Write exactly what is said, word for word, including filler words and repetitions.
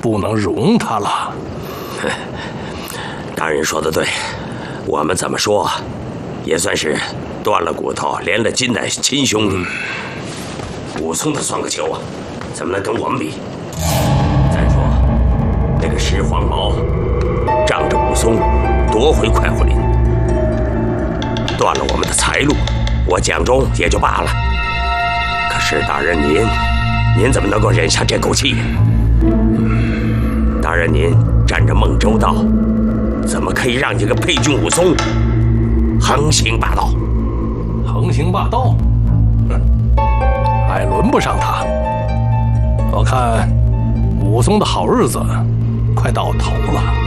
不能容他了。 大人说的对，我们怎么说，也算是断了骨头连了筋的亲兄弟。武松他算个球啊，怎么能跟我们比？再说那个石黄毛仗着武松夺回快活林，断了我们的财路，我蒋忠也就罢了。可是大人您，您怎么能够忍下这口气？嗯，大人您占着孟州道，怎么可以让一个沛郡武松横行霸道？ 横行霸道？哼，还轮不上他。我看武松的好日子快到头了。